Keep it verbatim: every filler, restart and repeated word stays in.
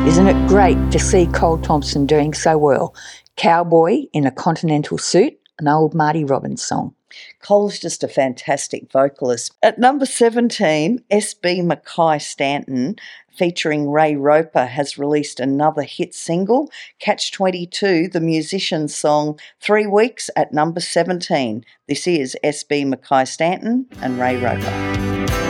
Isn't it great to see Cole Thompson doing so well? Cowboy in a Continental Suit, an old Marty Robbins song. Cole's just a fantastic vocalist. At number seventeen, S B Mackay Stanton, featuring Ray Roper, has released another hit single, Catch twenty-two, the musician's song, Three Weeks at number seventeen. This is S B Mackay Stanton and Ray Roper.